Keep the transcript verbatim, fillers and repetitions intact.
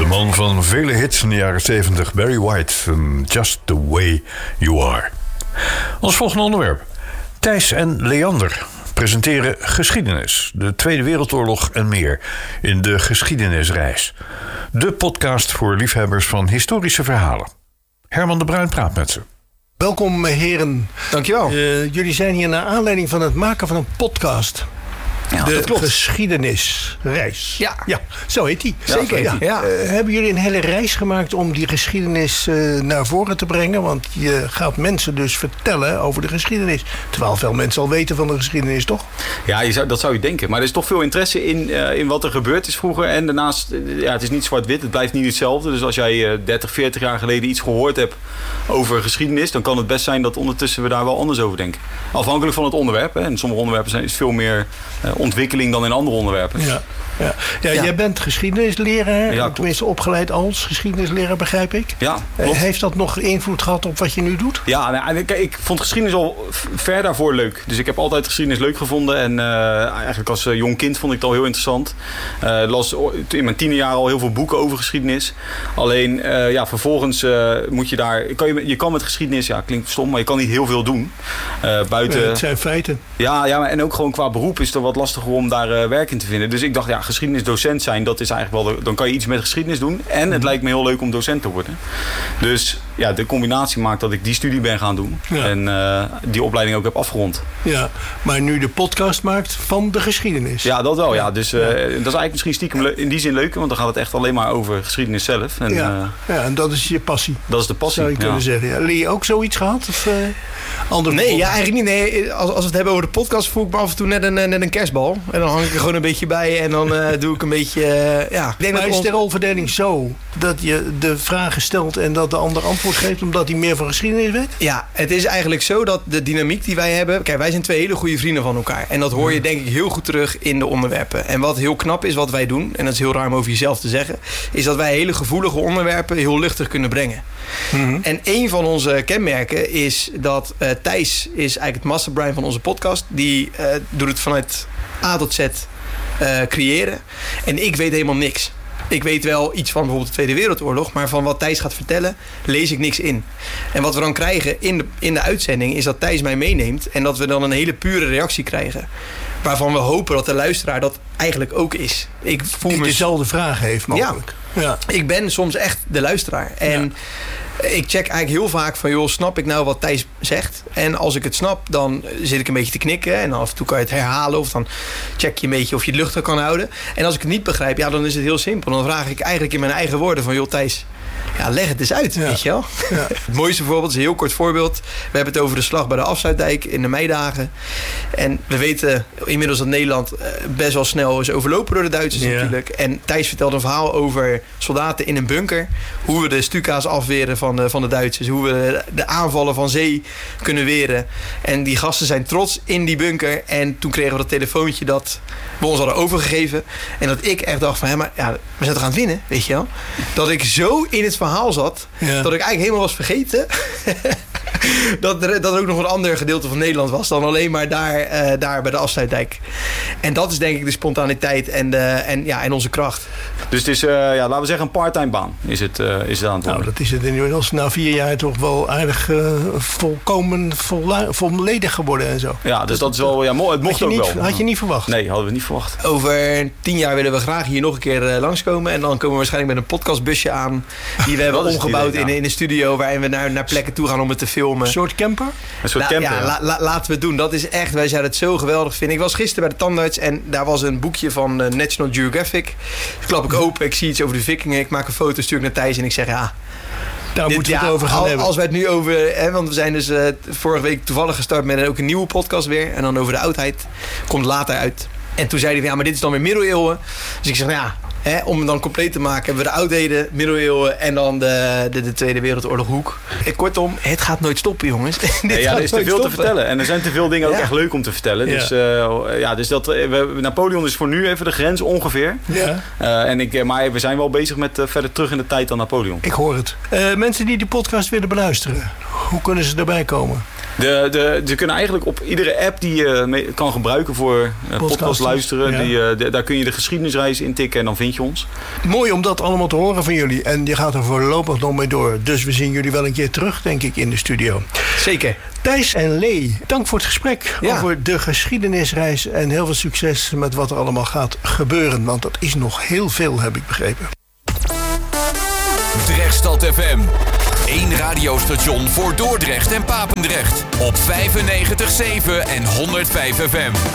man van vele hits in de jaren zeventig, Barry White, Just the Way You Are. Ons volgende onderwerp. Thijs en Leander presenteren geschiedenis, de Tweede Wereldoorlog en meer in de geschiedenisreis. De podcast voor liefhebbers van historische verhalen. Herman de Bruin praat met ze. Welkom heren. Dankjewel. Uh, jullie zijn hier naar aanleiding van het maken van een podcast. Ja, de dat klopt. geschiedenisreis. Ja. ja, zo heet die. Ja, Zeker. Ja. Ja. Uh, hebben jullie een hele reis gemaakt om die geschiedenis uh, naar voren te brengen? Want je gaat mensen dus vertellen over de geschiedenis. Terwijl veel mensen al weten van de geschiedenis, toch? Ja, je zou, dat zou je denken. Maar er is toch veel interesse in, uh, in wat er gebeurd is vroeger. En daarnaast, uh, ja, het is niet zwart-wit. Het blijft niet hetzelfde. Dus als jij uh, dertig, veertig jaar geleden iets gehoord hebt over geschiedenis, dan kan het best zijn dat ondertussen we daar wel anders over denken. Afhankelijk van het onderwerp. Hè. En sommige onderwerpen zijn is veel meer uh, ontwikkeling dan in andere onderwerpen. Ja. Ja. Ja, ja. Jij bent geschiedenisleraar, ja, tenminste opgeleid als geschiedenisleraar, begrijp ik. Ja, klopt. Heeft dat nog invloed gehad op wat je nu doet? Ja, nou, ik, ik vond geschiedenis al ver daarvoor leuk. Dus ik heb altijd geschiedenis leuk gevonden. En uh, eigenlijk als uh, jong kind vond ik het al heel interessant. Uh, las in mijn tienerjaren al heel veel boeken over geschiedenis. Alleen, uh, ja, vervolgens uh, moet je daar... Kan je, je kan met geschiedenis, ja, klinkt stom, maar je kan niet heel veel doen. Uh, buiten... Ja, het zijn feiten. Ja, ja, en ook gewoon qua beroep is het wat lastiger om daar uh, werk in te vinden. Dus ik dacht, ja, geschiedenisdocent zijn, dat is eigenlijk wel... De, dan kan je iets met geschiedenis doen. En het lijkt me heel leuk om docent te worden. Dus ja, de combinatie maakt dat ik die studie ben gaan doen. Ja. En uh, die opleiding ook heb afgerond. Ja, maar nu de podcast maakt van de geschiedenis. Ja, dat wel. Ja. Dus uh, ja. dat is eigenlijk misschien stiekem in die zin leuk. Want dan gaat het echt alleen maar over geschiedenis zelf. En, ja. Uh, ja, en dat is je passie. Dat is de passie. Zou je kunnen ja. zeggen. Ja. Leer je ook zoiets gehad? Of, uh, andere nee, ja, eigenlijk niet. Nee. Als, als we het hebben over de podcast, voel ik me af en toe net een, net een kerstbal. En dan hang ik er gewoon een beetje bij. En dan uh, doe ik een beetje... Uh, ja. Ik denk maar dat is ons... de rolverdeling zo dat je de vragen stelt en dat de ander antwoord geeft omdat hij meer van geschiedenis weet? Ja, het is eigenlijk zo dat de dynamiek die wij hebben... Kijk, wij zijn twee hele goede vrienden van elkaar. En dat hoor je denk ik heel goed terug in de onderwerpen. En wat heel knap is wat wij doen, en dat is heel raar om over jezelf te zeggen... is dat wij hele gevoelige onderwerpen heel luchtig kunnen brengen. Mm-hmm. En een van onze kenmerken is dat uh, Thijs is eigenlijk het masterbrain van onze podcast. Die uh, doet het vanuit A tot Z uh, creëren. En ik weet helemaal niks. Ik weet wel iets van bijvoorbeeld de Tweede Wereldoorlog, maar van wat Thijs gaat vertellen, lees ik niks in. En wat we dan krijgen in de, in de uitzending is dat Thijs mij meeneemt en dat we dan een hele pure reactie krijgen. Waarvan we hopen dat de luisteraar dat eigenlijk ook is. Ik voel Die me dezelfde vraag heeft mogelijk. Ja. Ja. Ik ben soms echt de luisteraar. En ja. ik check eigenlijk heel vaak van, joh, snap ik nou wat Thijs zegt? En als ik het snap, dan zit ik een beetje te knikken. En af en toe kan je het herhalen. Of dan check je een beetje of je het luchtig kan houden. En als ik het niet begrijp, ja, dan is het heel simpel. Dan vraag ik eigenlijk in mijn eigen woorden van, joh, Thijs, ja, leg het eens uit, ja. weet je wel. Ja. Het mooiste voorbeeld is een heel kort voorbeeld. We hebben het over de slag bij de Afsluitdijk in de meidagen. En we weten inmiddels dat Nederland best wel snel is overlopen door de Duitsers ja. natuurlijk. En Thijs vertelde een verhaal over soldaten in een bunker. Hoe we de Stuka's afweren van de, van de Duitsers. Hoe we de aanvallen van zee kunnen weren. En die gasten zijn trots in die bunker. En toen kregen we dat telefoontje dat we ons hadden overgegeven. En dat ik echt dacht van, hé, maar ja, we zijn toch aan het winnen, weet je wel. Dat ik zo in het verhaal zat, ja. dat ik eigenlijk helemaal was vergeten dat, er, dat er ook nog een ander gedeelte van Nederland was dan alleen maar daar, uh, daar bij de Afsluitdijk. En dat is denk ik de spontaniteit en, de, en, ja, en onze kracht. Dus het is, uh, ja, laten we zeggen, een parttime baan is het, uh, is het aan het worden. Nou, dat is het inmiddels na vier jaar toch wel aardig uh, volkomen volla- volledig geworden en zo. Ja, dus dat, dat is wel, ja, het mocht ook niet, wel. Had je niet verwacht? Nee, hadden we niet verwacht. Over tien jaar willen we graag hier nog een keer uh, langskomen. En dan komen we waarschijnlijk met een podcastbusje aan die we hebben omgebouwd idee, ja. in, in een studio waarin we naar, naar plekken toe gaan om het te filmen. Een soort camper? Een soort nou, camper, ja. ja. La, la, laten we het doen. Dat is echt, wij zouden het zo geweldig vinden. Ik was gisteren bij de tandarts en daar was een boekje van uh, National Geographic. Dus klap ik open, ik zie iets over de vikingen. Ik maak een foto, stuur ik naar Thijs en ik zeg ja... Daar moeten we het ja, over gaan al, hebben. Als wij het nu over... Hè, want we zijn dus uh, vorige week toevallig gestart met ook een nieuwe podcast weer. En dan over de oudheid. Komt later uit. En toen zei hij, ja, maar dit is dan weer middeleeuwen. Dus ik zeg, nou ja, hè, om het dan compleet te maken... hebben we de oudheden, middeleeuwen en dan de, de, de Tweede Wereldoorlog hoek. En kortom, het gaat nooit stoppen, jongens. Nee, ja, er is te veel stoppen. te vertellen. En er zijn te veel dingen ook ja. echt leuk om te vertellen. Ja. Dus, uh, ja, dus dat, we, Napoleon is voor nu even de grens ongeveer. Ja. Uh, en ik, maar we zijn wel bezig met uh, verder terug in de tijd dan Napoleon. Ik hoor het. Uh, mensen die de podcast willen beluisteren, hoe kunnen ze erbij komen? De, de, ze kunnen eigenlijk op iedere app die je mee kan gebruiken voor uh, podcast luisteren. Ja. Die, uh, de, daar kun je de geschiedenisreis intikken en dan vind je ons. Mooi om dat allemaal te horen van jullie. En je gaat er voorlopig nog mee door. Dus we zien jullie wel een keer terug, denk ik, in de studio. Zeker. Thijs en Lee, dank voor het gesprek Ja. over de geschiedenisreis. En heel veel succes met wat er allemaal gaat gebeuren. Want dat is nog heel veel, heb ik begrepen. Drechtstad F M. Eén radiostation voor Dordrecht en Papendrecht. Op vijfennegentig komma zeven en honderdvijf F M.